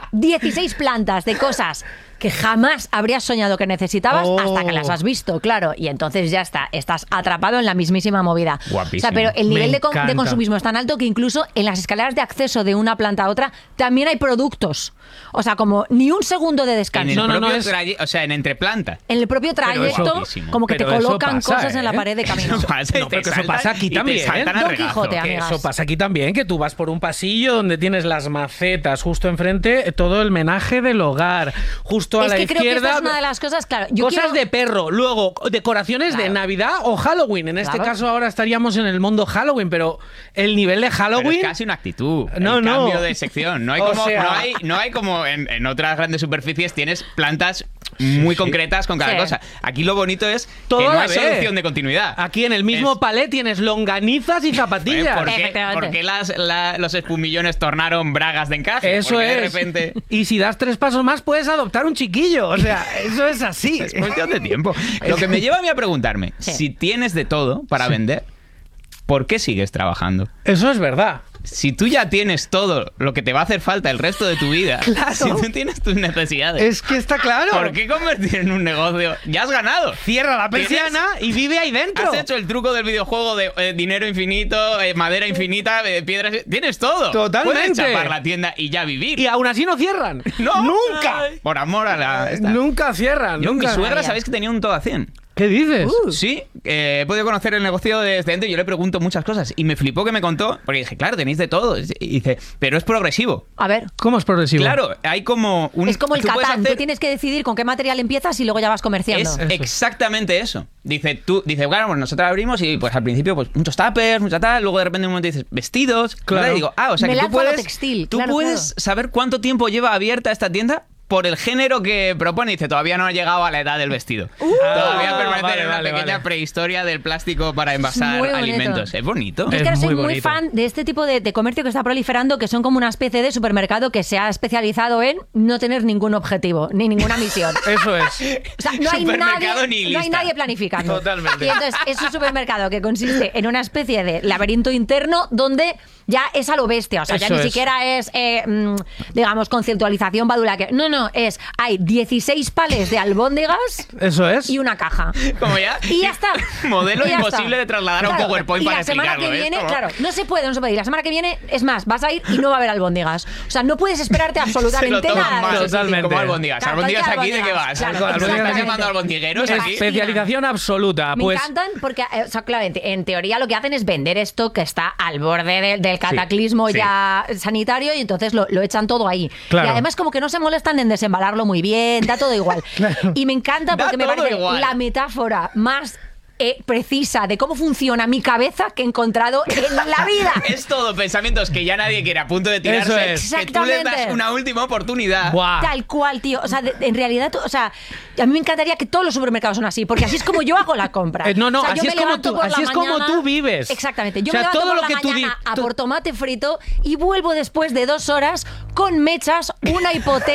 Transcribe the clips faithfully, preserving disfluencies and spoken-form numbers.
dieciséis plantas de cosas que jamás habrías soñado que necesitabas oh. hasta que las has visto, claro. Y entonces ya está, estás atrapado en la mismísima movida. Guapísimo. O sea, pero el nivel de, con, de encanta. consumismo es tan alto que incluso en las escaleras de acceso de una planta a otra también hay productos. O sea, como ni un segundo de En descanso. el No, no, propio no, es- traye- O sea, en entreplanta. En el propio trayecto, guapísimo. como que te Pero eso colocan pasa, cosas en la ¿eh? pared de camino. Eso pasa y No, te pero que eso saltan pasa aquí y te también, ¿eh? saltan a Don regazo. Quijote, Que amigas. eso pasa aquí también, que tú vas por un pasillo donde tienes las macetas, justo enfrente, todo el menaje del hogar, justo a Es la que creo que izquierda. esta es una de las cosas, claro. Yo Cosas quiero- de perro, luego decoraciones Claro. de Navidad o Halloween. En este Claro. caso ahora estaríamos en el mundo Halloween, pero el nivel de Pero Halloween... es casi una actitud. No, el no. cambio de sección. No hay O como, sea- no hay, no hay como en, en otras grandes superficies tienes plantas muy sí. concretas con cada Sí. cosa. Aquí lo bonito es Todo que a no la hay vez. solución de continuidad. Aquí en el mismo Es- palé tienes longanizas y ¿Eh? zapatillas. ¿Por qué, Efectivamente. por qué las, la- los espumillones tornaron bragas de encaje? Eso Porque es. de repente Y si das tres pasos más, puedes adoptar un chiquillo. O sea, eso es así. es cuestión de tiempo. Lo que me lleva a mí a preguntarme, Sí. si tienes de todo para vender, ¿por qué sigues trabajando? Eso es verdad. Si tú ya tienes todo lo que te va a hacer falta el resto de tu vida, Claro. si tú tienes tus necesidades, Es que está claro. ¿por qué convertir en un negocio? Ya has ganado. Cierra la ¿Tienes? persiana y vive ahí dentro. Has hecho el truco del videojuego de eh, dinero infinito, eh, madera infinita, eh, piedras... Tienes todo. Totalmente. Puedes chapar la tienda y ya vivir. Y aún así no cierran. ¡No! ¡Nunca! Por amor a la... esta. Nunca cierran. Yo, mi nunca. suegra, Vaya. ¿sabéis que tenía un todo a cien? ¿Qué dices? Uh. Sí, eh, he podido conocer el negocio desde dentro y yo le pregunto muchas cosas. Y me flipó que me contó, porque dije, claro, tenéis de todo. Y dice, pero es progresivo. A ver, ¿Cómo es progresivo? Claro, hay como un... es como el tú puedes Catán. hacer- Tú tienes que decidir con qué material empiezas y luego ya vas comerciando. Es Eso. exactamente eso. Dice, tú, dice, bueno, pues nosotros abrimos y pues al principio pues muchos tuppers, mucha tal, luego de repente en un momento dices, vestidos. Claro. Y digo, ah, o sea Me que tú lanzo a lo puedes, textil, tú claro, puedes claro. saber cuánto tiempo lleva abierta esta tienda por el género que propone. Dice, todavía no ha llegado a la edad del vestido. todavía Ah, permanece vale, en una vale, pequeña vale. prehistoria del plástico para envasar muy bonito. alimentos. Es bonito. Yo es Es que ahora soy muy muy bonito. fan de este tipo de, de comercio que está proliferando, que son como una especie de supermercado que se ha especializado en no tener ningún objetivo, ni ninguna misión. Eso es. O sea, no hay, Supermercado nadie, nihilista. no hay nadie planificando. Totalmente. Y entonces es un supermercado que consiste en una especie de laberinto interno donde ya es a lo bestia. O sea, ya Eso ni es. siquiera es, eh, mm, digamos, conceptualización badulaque. No, no, es, hay dieciséis palés de albóndigas Eso es. y una caja. Como ya. Y ya está. Modelo Y ya imposible está. de trasladar a un Claro. PowerPoint y para la semana explicarlo. que ¿eh? viene, Como- claro, no se puede, no se puede. Y la semana que viene, es más, vas a ir y no va a haber albóndigas. O sea, no puedes esperarte Se lo absolutamente toman nada. mal. de ese sitio. Totalmente. Como albóndigas. Claro, ¿Albóndigas cualquier aquí de qué vas? albóndigas, claro, ¿Estás exactamente. llamando albondigueros aquí? Especialización absoluta. Me Pues encantan porque, eh, o sea, claramente, en teoría lo que hacen es vender esto que está al borde de- del cataclismo sí. ya sanitario y entonces lo, lo echan todo ahí. Claro. Y además como que no se molestan en desembalarlo muy bien, da todo igual. Y me encanta Da porque me todo parece igual. la metáfora más eh, precisa de cómo funciona mi cabeza que he encontrado en la vida. Es todo pensamientos que ya nadie quiere a punto de tirarse. Eso es. Que tú les das Exactamente. una última oportunidad. Buah. Tal cual, tío. O sea, de- en realidad, tú- o sea, a mí me encantaría que todos los supermercados son así, porque así es como yo hago la compra. Eh, no, no, O sea, yo así me es como levanto tú- por así la es como mañana- tú vives. Exactamente. Yo O sea, me levanto todo por lo la que tú mañana di- a tú- por tomate frito y vuelvo después de dos horas con mechas, una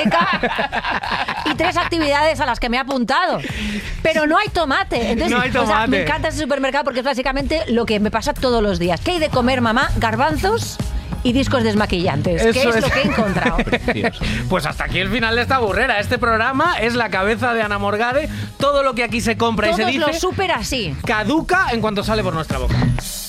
hipoteca y tres actividades a las que me he apuntado. Pero no hay tomate. Entonces, No hay o sea, tomate. me encanta ese supermercado porque es básicamente lo que me pasa todos los días. ¿Qué hay de comer, mamá? Garbanzos y discos desmaquillantes. Eso ¿Qué es, es. lo que he encontrado? Precioso. Pues hasta aquí el final de esta burrera. Este programa es la cabeza de Ana Morgade. Todo lo que aquí se compra y se Todos dice los súper así. caduca en cuanto sale por nuestra boca.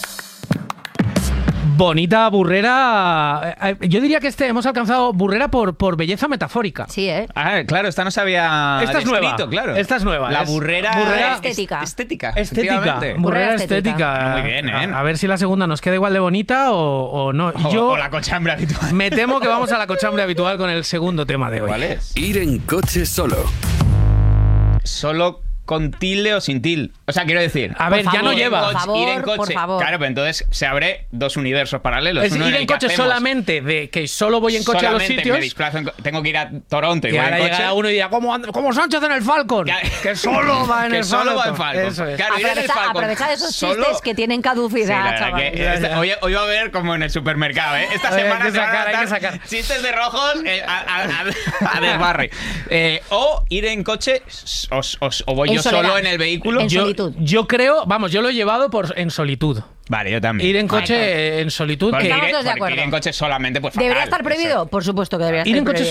Bonita burrera. Eh, eh, Yo diría que este hemos alcanzado burrera por, por belleza metafórica. Sí, ¿eh? Ah, claro, esta no se había Esta es nueva. descrito, claro. Esta es nueva. La Es burrera, burrera es- estética. Estética. Estética, efectivamente. burrera estética. estética. Muy bien, ¿eh? A, a ver si la segunda nos queda igual de bonita o, o no. O, Yo o la cochambre habitual. me temo que vamos a la cochambre habitual con el segundo tema de hoy. ¿Cuál es? Ir en coche solo. Solo con tilde o sin tilde. O sea, quiero decir. A ver, Por ya no favor, lleva. por favor, ir en coche. por favor. Claro, pero entonces se abre dos universos paralelos. Es Uno ir el en que coche hacemos solamente de que solo voy en coche a los solamente sitios. me desplazo en co- tengo que ir a Toronto y, Y voy ahora en coche. llegará uno y dirá, ¿cómo, and- cómo Sánchez en el Falcon? Ya- Que solo va en que el solo va en Falcon. Falcon. Eso es. Claro, ir en el Aprovecha, Falcon aprovecha de esos solo- chistes que tienen Sí, caducidad, la verdad chaval. que Ya, este- ya. hoy, hoy va a haber como en el supermercado, ¿eh? Esta Hay que semana se van a sacar, hay que dar sacar. chistes de rojos eh, a, a, a- a desbarre. Eh, o ir en coche o, o- o voy En yo soledad. solo en el vehículo. En Yo, solitud. yo creo, vamos, yo lo he llevado por, en solitud. Vale, yo también. Ir en coche Ay, eh, en solitud. Porque Que, Estamos ir, todos de porque ir acuerdo. en coche solamente, pues fatal. ¿Debería estar prohibido? Eso. Por supuesto que debería ir estar en coche prohibido.